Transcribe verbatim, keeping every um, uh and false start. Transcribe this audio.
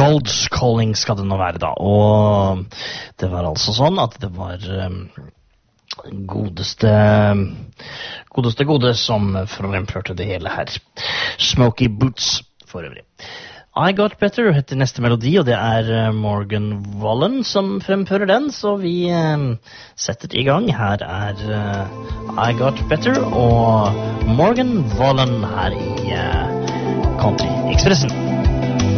World's Calling skal det nå være da, og det var altså sånn at det var um, godeste, godeste gode som fremførte det hele her. Smoky Boots for øvrig. I Got Better heter neste melodi, og det er Morgan Wallen som fremfører den, så vi um, setter i gang. Her er uh, I Got Better og Morgan Wallen her i uh, Country Expressen.